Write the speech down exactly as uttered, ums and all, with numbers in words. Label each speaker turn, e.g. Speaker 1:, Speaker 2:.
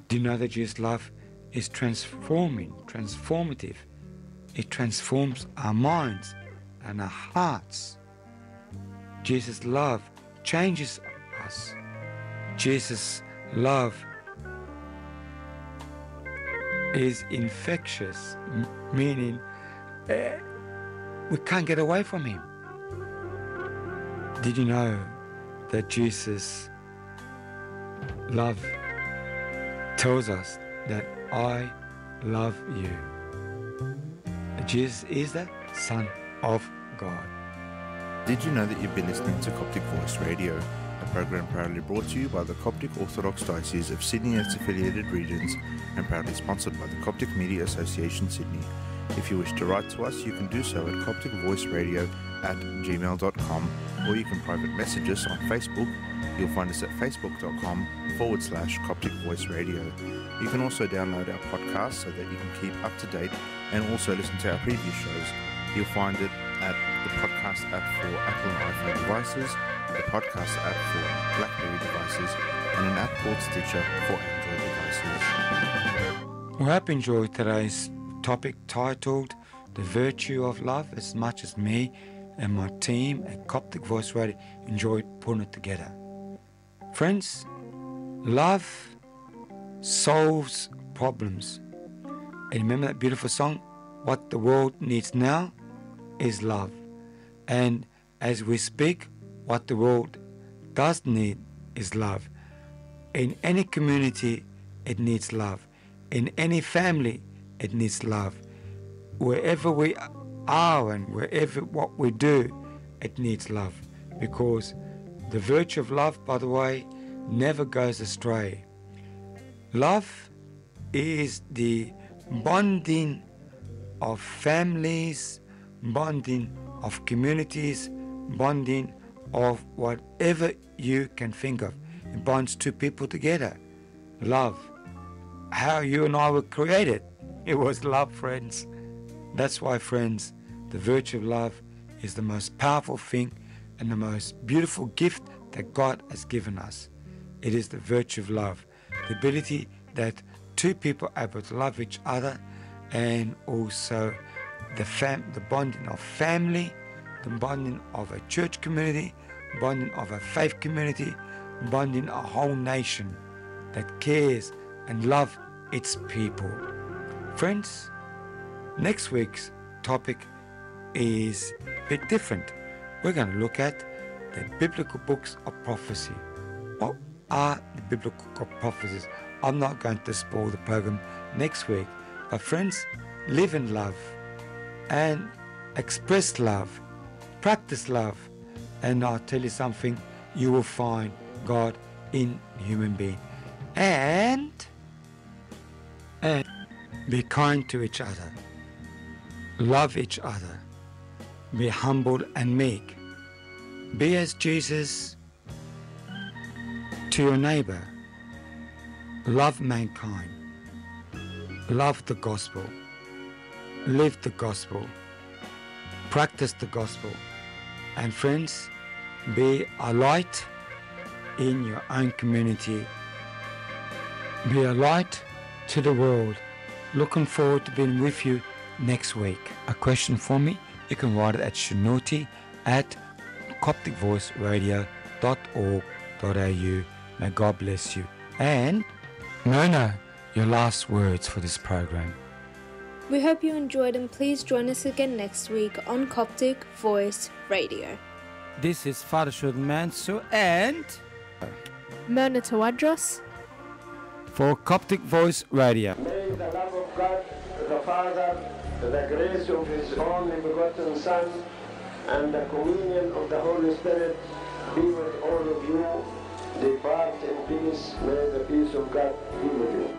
Speaker 1: Do you know that Jesus' love is transforming, transformative? It transforms our minds and our hearts. Jesus' love changes us. Jesus' love is infectious, m- meaning uh, we can't get away from him. Did you know that Jesus' love tells us that I love you? Jesus is the Son of God.
Speaker 2: Did you know that you've been listening to Coptic Voice Radio, a program proudly brought to you by the Coptic Orthodox Diocese of Sydney and its affiliated regions and proudly sponsored by the Coptic Media Association Sydney? If you wish to write to us, you can do so at copticvoiceradio at gmail dot com, or you can private message us on Facebook. You'll find us at facebook.com forward slash Coptic Voice Radio. You can also download our podcast so that you can keep up to date and also listen to our previous shows. You'll find it at the podcast app for Apple and iPhone devices, the podcast app for BlackBerry devices, and an app called Stitcher for Android devices.
Speaker 1: We hope you enjoyed today's topic titled The Virtue of Love as much as me and my team at Coptic Voice Radio enjoyed putting it together. Friends, love solves problems. And remember that beautiful song, What the World Needs Now is Love. And as we speak, what the world does need is love. In any community, it needs love. In any family, it needs love. Wherever we are and wherever what we do, it needs love. Because the virtue of love, by the way, never goes astray. Love is the bonding of families, bonding of communities, bonding of whatever you can think of. It bonds two people together. Love. How you and I were created. It was love, friends. That's why, friends, the virtue of love is the most powerful thing and the most beautiful gift that God has given us. It is the virtue of love. The ability that two people are able to love each other, and also the fam- the bonding of family, the bonding of a church community, bonding of a faith community, bonding a whole nation that cares and loves its people. Friends, next week's topic is a bit different. We're going to look at the biblical books of prophecy. What are the biblical prophecies? I'm not going to spoil the program next week, but friends, live in love and express love, practice love, and I'll tell you something, you will find God in human being. And, and be kind to each other, love each other, be humble and meek, be as Jesus to your neighbor, love mankind, love the gospel, live the gospel, practice the gospel, and friends, be a light in your own community, be a light to the world. Looking forward to being with you next week. A question for me, you can write it at shanuti at coptic voice radio dot org dot a u. May God bless you. And no, no, your last words for this program.
Speaker 3: We hope you enjoyed, and please join us again next week on Coptic Voice Radio.
Speaker 1: This is Father Shud Mansu and
Speaker 3: Myrna Tawadros
Speaker 1: for Coptic Voice Radio.
Speaker 4: May the love of God, the Father, the grace of His only begotten Son, and the communion of the Holy Spirit be with all of you. Depart in peace. May the peace of God be with you.